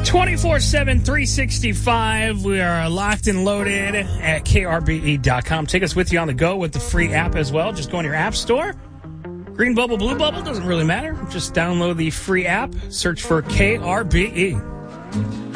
24/7, 365. We are locked and loaded at krbe.com. Take us with you on the go with the free app as well. Just go in your app store. Green bubble, blue bubble, doesn't really matter. Just download the free app. Search for KRBE.